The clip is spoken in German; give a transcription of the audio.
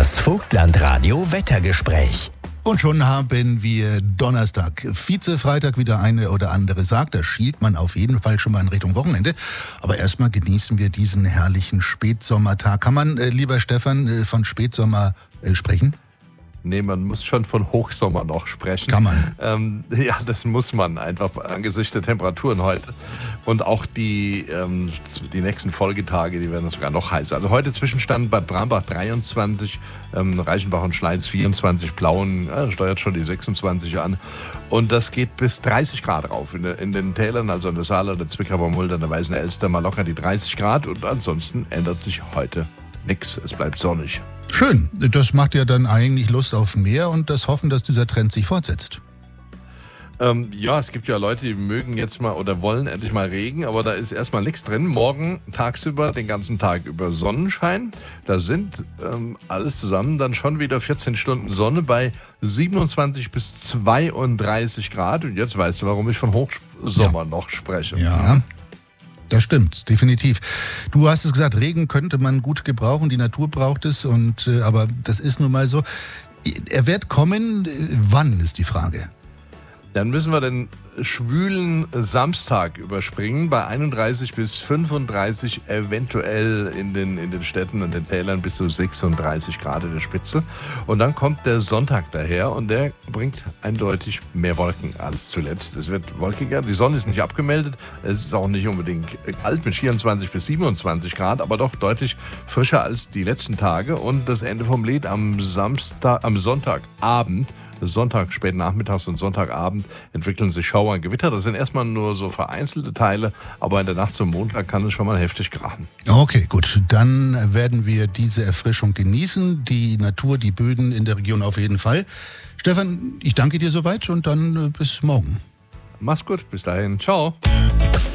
Das Vogtlandradio Wettergespräch. Und schon haben wir Donnerstag. Vize-Freitag, wie der eine oder andere sagt. Da schielt man auf jeden Fall schon mal in Richtung Wochenende. Aber erstmal genießen wir diesen herrlichen Spätsommertag. Kann man, lieber Stefan, von Spätsommer sprechen? Nee, man muss schon von Hochsommer noch sprechen. Kann man. Ja, das muss man einfach angesichts der Temperaturen heute. Und auch die nächsten Folgetage, die werden sogar noch heißer. Also heute Zwischenstand Bad Brambach 23, Reichenbach und Schleins 24, Plauen steuert schon die 26 an. Und das geht bis 30 Grad rauf. In den Tälern, also in der Saale, der Zwickauer Mulde, der Weißen Elster mal locker die 30 Grad. Und ansonsten ändert sich heute nichts. Es bleibt sonnig. Schön, das macht ja dann eigentlich Lust auf mehr und das Hoffen, dass dieser Trend sich fortsetzt. Ja, es gibt ja Leute, die mögen jetzt mal oder wollen endlich mal Regen, aber da ist erstmal nichts drin. Morgen tagsüber, den ganzen Tag über Sonnenschein. Da sind alles zusammen dann schon wieder 14 Stunden Sonne bei 27 bis 32 Grad. Und jetzt weißt du, warum ich von Hochsommer noch spreche. Ja. Das stimmt, definitiv. Du hast es gesagt, Regen könnte man gut gebrauchen, die Natur braucht es, aber das ist nun mal so. Er wird kommen, wann ist die Frage? Dann müssen wir den schwülen Samstag überspringen, bei 31 bis 35, eventuell in den Städten und den Tälern bis zu 36 Grad in der Spitze. Und dann kommt der Sonntag daher und der bringt eindeutig mehr Wolken als zuletzt. Es wird wolkiger, die Sonne ist nicht abgemeldet, es ist auch nicht unbedingt kalt mit 24 bis 27 Grad, aber doch deutlich frischer als die letzten Tage. Und das Ende vom Lied am Sonntagabend, Sonntag, späten Nachmittags und Sonntagabend entwickeln sich Schauer und Gewitter. Das sind erstmal nur so vereinzelte Teile, aber in der Nacht zum Montag kann es schon mal heftig krachen. Okay, gut. Dann werden wir diese Erfrischung genießen. Die Natur, die Böden in der Region auf jeden Fall. Stefan, ich danke dir soweit und dann bis morgen. Mach's gut, bis dahin. Ciao.